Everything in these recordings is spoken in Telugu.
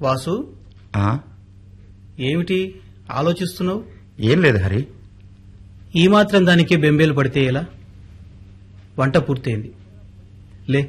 వాసు, ఏమిటి ఆలోచిస్తున్నావు? ఏం లేదు హరి. ఈ మాత్రం దానికే బెంబేలు పడితే ఎలా? వంట పూర్తయింది, లే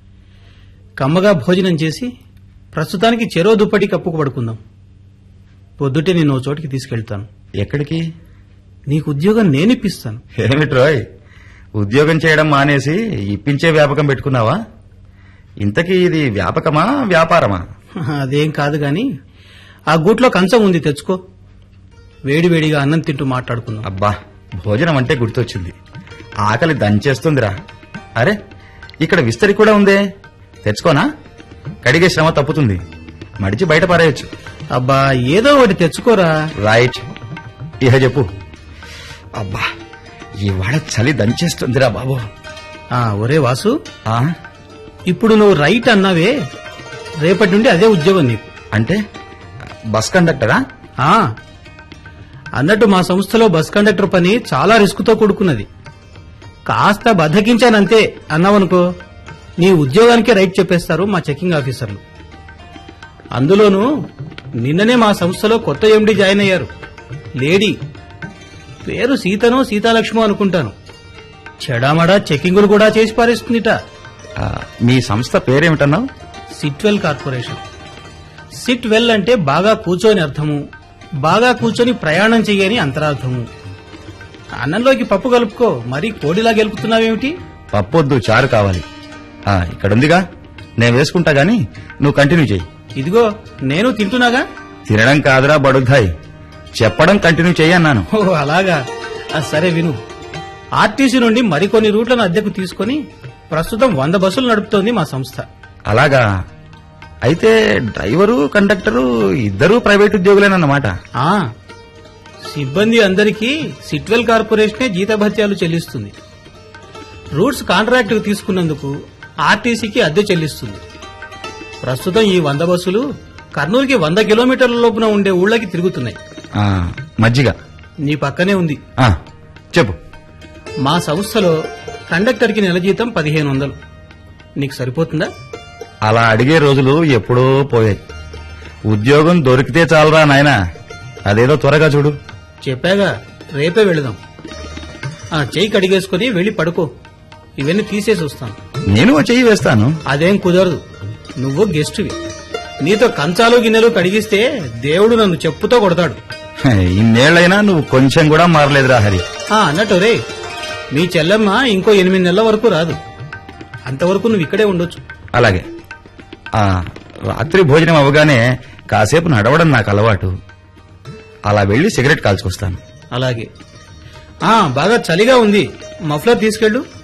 కమ్మగా భోజనం చేసి ప్రస్తుతానికి చెరో దుప్పటి కప్పుకు పడుకుందాం. పొద్దుటే నేను ఓ చోటికి తీసుకెళ్తాను. ఎక్కడికి? నీకు ఉద్యోగం నేనిప్పిస్తాను. ఏమిట్రోయ్, ఉద్యోగం చేయడం మానేసి ఇప్పించే వ్యాపకం పెట్టుకున్నావా? ఇంతకీ ఇది వ్యాపకమా వ్యాపారమా? అదేం కాదు గాని ఆ గూట్లో కంచం ఉంది, తెచ్చుకో. వేడివేడిగా అన్నం తింటూ మాట్లాడుకుందాం. అబ్బా, భోజనం అంటే గుర్తొచ్చింది. ఆకలి దంచేస్తుందిరా. అరే, ఇక్కడ విస్తరి కూడా ఉందే, తెచ్చుకోనా? కడిగే శ్రమ తప్పుతుంది, మడిచి బయట పారేయచ్చు. అబ్బా, ఏదో ఒకటి తెచ్చుకోరా. రైట్, ఇహ చెప్పు. అబ్బా, ఇవాళ చలి దంచేస్తుందిరా బాబు. ఒరే వాసు, ఆ ఇప్పుడు నువ్వు రైట్ అన్నావే, రేపటి నుండి అదే ఉద్యోగం నీకు. అంటే బస్ కండక్టరా? అన్నట్టు మా సంస్థలో బస్ కండక్టర్ పని చాలా రిస్క్తో కూడుకున్నది. కాస్త బద్దకించానంతే అన్నావనుకో, నీ ఉద్యోగానికే రైట్ చెప్పేస్తారు మా చెకింగ్ ఆఫీసర్లు. అందులోనూ నిన్ననే మా సంస్థలో కొత్త ఎండీ జాయిన్ అయ్యారు, లేడీ. పేరు సీతనో సీతాలక్ష్మో అనుకుంటాను. చెడామడా చెకింగులు కూడా చేసి పారేస్తుందిట. మీ సంస్థ పేరేమిటన్నావు? Sitwell corporation. సిట్ వెల్ అంటే బాగా కూర్చొని అర్థము, బాగా కూర్చొని ప్రయాణం చెయ్యని అంతరార్థము. అన్నంలోకి పప్పు కలుపుకో, మరీ కోడిలా గెలుపుతున్నావేమిటి? పప్పొద్దు, చారు కావాలి. ఇక్కడుందిగా, నేను వేసుకుంటా గాని నువ్వు కంటిన్యూ చెయ్యి. ఇదిగో నేను తింటున్నాగా. తినడం కాదురా బడుద్దాయి, చెప్పడం కంటిన్యూ చెయ్యన్నాను. ఓ అలాగా, సరే విను. ఆర్టీసీ నుండి మరికొన్ని రూట్లను అద్దెకు తీసుకుని ప్రస్తుతం 100 బస్సులు నడుపుతోంది మా సంస్థ. అలాగా, అయితే డ్రైవరు కండక్టరు ఇద్దరూ ప్రైవేట్ ఉద్యోగులేనన్నమాట. సిబ్బంది అందరికీ సిట్వెల్ కార్పొరేషనే జీతభత్యాలు చెల్లిస్తుంది. రూట్స్ కాంట్రాక్ట్ తీసుకున్నందుకు ఆర్టీసీకి అద్దె చెల్లిస్తుంది. ప్రస్తుతం ఈ 100 బస్సులు కర్నూలుకి 100 కిలోమీటర్ల లోపున ఉండే ఊళ్ళకి తిరుగుతున్నాయి. మజ్జిగ నీ పక్కనే ఉంది. చెప్పు. మా సంస్థలో కండక్టర్కి నెల జీతం 1500. నీకు సరిపోతుందా? అలా అడిగే రోజులు ఎప్పుడో పోయాయి. ఉద్యోగం దొరికితే చాలరా నాయనా, అదేదో త్వరగా చూడు. చెప్పాగా, రేపే వెళదాం. చెయ్యి కడిగేసుకుని వెళ్లి పడుకో, ఇవన్నీ తీసేసి వస్తాను. నేను చెయ్యి వేస్తాను. అదేం కుదరదు, నువ్వు గెస్ట్వి. నీతో కంచాలు గిన్నెలు కడిగిస్తే దేవుడు నన్ను చెప్పుతో కొడతాడు. ఇన్నేళ్లైనా నువ్వు కొంచెం కూడా మారలేదురా హరి. అన్నట్టు రే, మీ చెల్లెమ్మ ఇంకో 8 నెలల వరకు రాదు, అంతవరకు నువ్వు ఇక్కడే ఉండొచ్చు. అలాగే. రాత్రి భోజనం అవగానే కాసేపు నడవడం నాకు అలవాటు, అలా వెళ్లి సిగరెట్ కాల్చుకొస్తాను. అలాగే. బాగా చలిగా ఉంది, మఫ్లర్ తీసుకెళ్ళు.